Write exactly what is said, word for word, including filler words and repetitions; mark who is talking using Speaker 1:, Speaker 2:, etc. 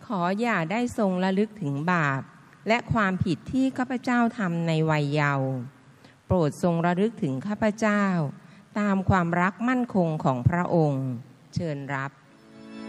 Speaker 1: ออย่าได้ทรงระลึกถึงบาปและความผิดที่ข้าพเจ้าทำในวัยเยาว์โปรดทรงระลึกถึงข้าพเจ้าตามความรักมั่นคงของพระองค์เชิญรับ